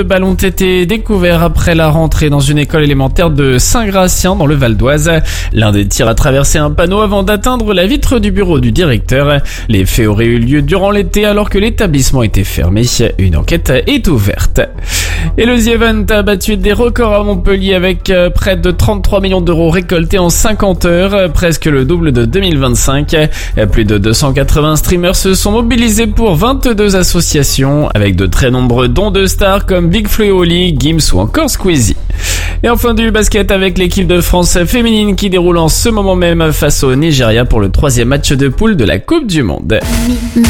Deux balles ont été découverts après la rentrée dans une école élémentaire de Saint-Gratien dans le Val d'Oise. L'un des tirs a traversé un panneau avant d'atteindre la vitre du bureau du directeur. Les faits auraient eu lieu durant l'été alors que l'établissement était fermé. Une enquête est ouverte. Et le The Event a battu des records à Montpellier avec près de 33 millions d'euros récoltés en 50 heures, presque le double de 2025. Plus de 280 streamers se sont mobilisés pour 22 associations avec de très nombreux dons de stars comme Big Flo et Oli, Gims ou encore Squeezie. Et enfin du basket avec l'équipe de France féminine qui déroule en ce moment même face au Nigeria pour le 3e match de poule de la Coupe du Monde.